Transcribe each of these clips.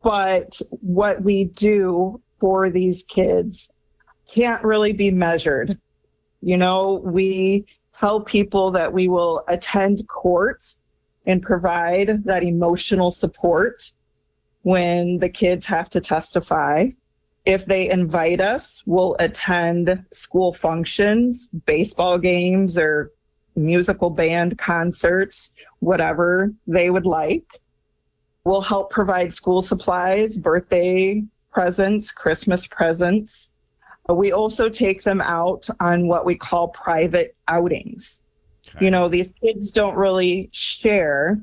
But what we do for these kids can't really be measured. We tell people that we will attend court and provide that emotional support when the kids have to testify. If they invite us, we'll attend school functions, baseball games, or musical band concerts, whatever they would like. We'll help provide school supplies, birthday presents, Christmas presents. We also take them out on what we call private outings. Okay. These kids don't really share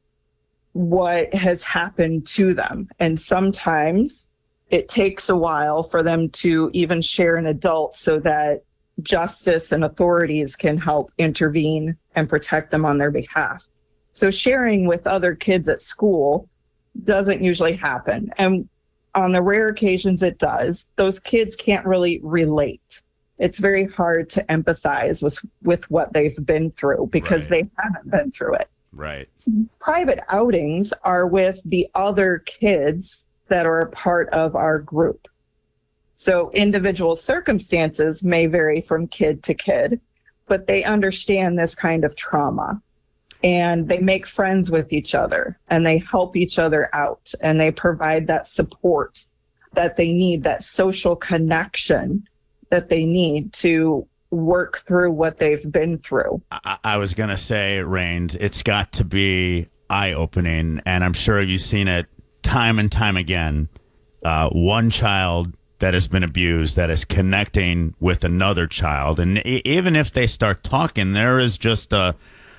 what has happened to them. And sometimes it takes a while for them to even share an adult so that justice and authorities can help intervene and protect them on their behalf. So sharing with other kids at school doesn't usually happen. And on the rare occasions it does, those kids can't really relate. It's very hard to empathize with what they've been through because they haven't been through it. Right. Private outings are with the other kids that are a part of our group. So individual circumstances may vary from kid to kid, but they understand this kind of trauma. And they make friends with each other and they help each other out and they provide that support that they need, that social connection that they need to work through what they've been through. I was going to say, Rains, it's got to be eye-opening, and I'm sure you've seen it time and time again. One child that has been abused that is connecting with another child. And even if they start talking, there is just a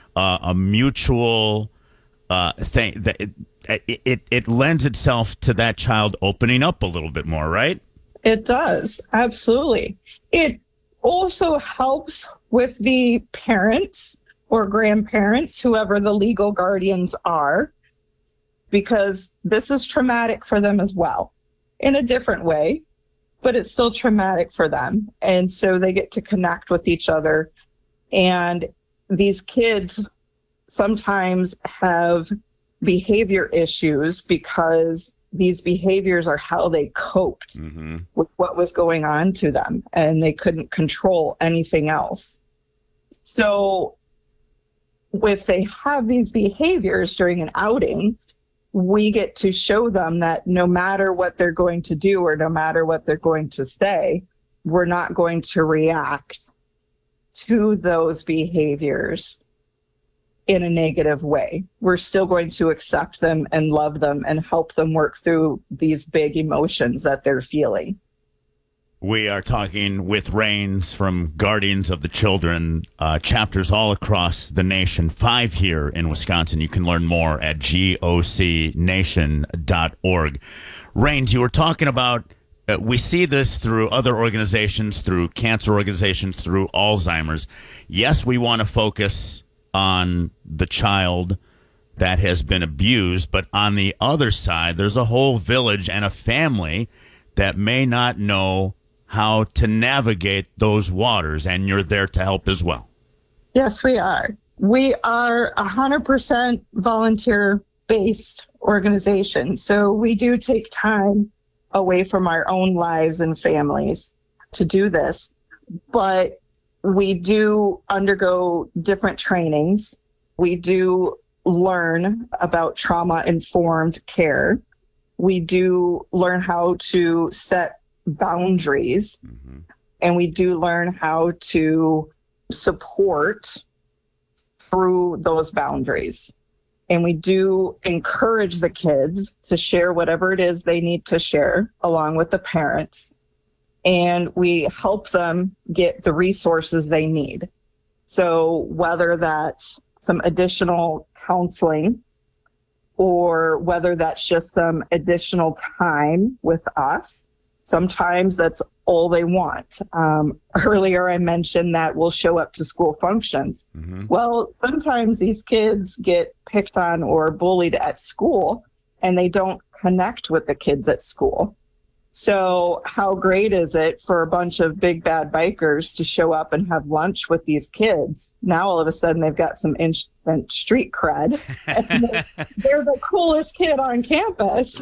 mutual thing that it lends itself to that child opening up a little bit more, right? It does. Absolutely. It also helps with the parents or grandparents, whoever the legal guardians are, because this is traumatic for them as well in a different way, but it's still traumatic for them. And so they get to connect with each other. And these kids sometimes have behavior issues because these behaviors are how they coped with what was going on to them, and they couldn't control anything else. So if they have these behaviors during an outing, we get to show them that no matter what they're going to do or no matter what they're going to say, we're not going to react to those behaviors in a negative way. We're still going to accept them and love them and help them work through these big emotions that they're feeling. We are talking with Rains from Guardians of the Children, chapters all across the nation, 5 here in Wisconsin. You can learn more at gocnation.org. Rains, you were talking about, we see this through other organizations, through cancer organizations, through Alzheimer's. Yes, we want to focus on the child that has been abused, but on the other side, there's a whole village and a family that may not know how to navigate those waters, and you're there to help as well. Yes, we are. We are 100% volunteer-based organization, so we do take time away from our own lives and families to do this, but we do undergo different trainings. We do learn about trauma-informed care. We do learn how to set boundaries, and we do learn how to support through those boundaries. And we do encourage the kids to share whatever it is they need to share along with the parents. And we help them get the resources they need. So whether that's some additional counseling or whether that's just some additional time with us, sometimes that's all they want. Earlier I mentioned that we'll show up to school functions. Well, sometimes these kids get picked on or bullied at school and they don't connect with the kids at school. So how great is it for a bunch of big bad bikers to show up and have lunch with these kids? Now all of a sudden they've got some instant street cred. And they're the coolest kid on campus.